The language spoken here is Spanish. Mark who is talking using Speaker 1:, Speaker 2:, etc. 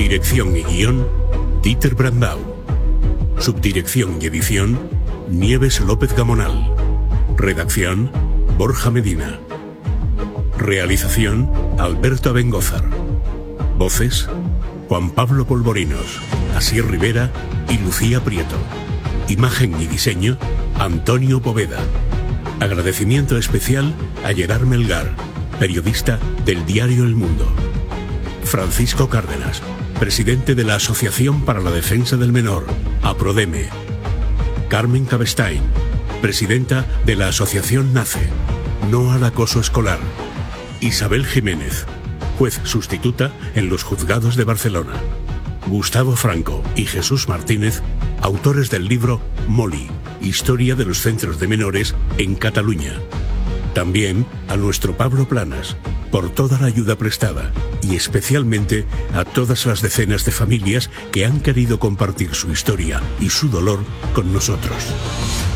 Speaker 1: Dirección y guión, Dieter Brandau. Subdirección y edición, Nieves López Gamonal. Redacción, Borja Medina. Realización, Alberto Abengózar. Voces, Juan Pablo Polvorinos, Asier Rivera y Lucía Prieto. Imagen y diseño, Antonio Poveda. Agradecimiento especial a Gerard Melgar, periodista del diario El Mundo. Francisco Cárdenas, presidente de la Asociación para la Defensa del Menor, APRODEME. Carmen Cabestein, presidenta de la Asociación NACE, No al Acoso Escolar. Isabel Jiménez, juez sustituta en los juzgados de Barcelona. Gustavo Franco y Jesús Martínez, autores del libro Moli, Historia de los Centros de Menores en Cataluña. También a nuestro Pablo Planas, por toda la ayuda prestada, y especialmente a todas las decenas de familias que han querido compartir su historia y su dolor con nosotros.